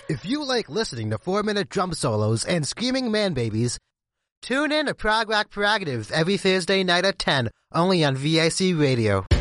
If you like listening to 4-minute drum solos and screaming man babies, tune in to Prog Rock Prerogatives every Thursday night at 10, only on VIC Radio.